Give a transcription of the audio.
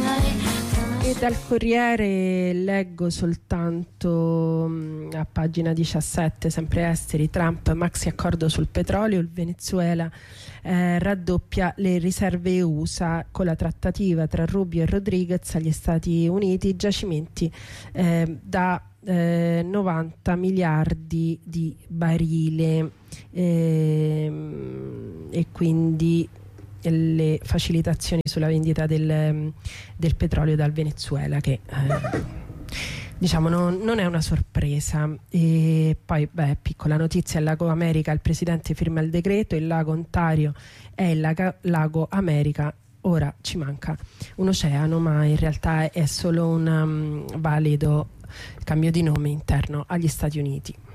E dal Corriere leggo soltanto a pagina 17, sempre esteri: Trump, maxi accordo sul petrolio, il Venezuela raddoppia le riserve USA con la trattativa tra Rubio e Rodriguez agli Stati Uniti, giacimenti da 90 miliardi di barile, e quindi le facilitazioni sulla vendita del petrolio dal Venezuela, che diciamo non è una sorpresa. E poi piccola notizia: il Lago America, il presidente firma il decreto, il Lago Ontario è il Lago America, ora ci manca un oceano, ma in realtà è solo un valido cambio di nome interno agli Stati Uniti.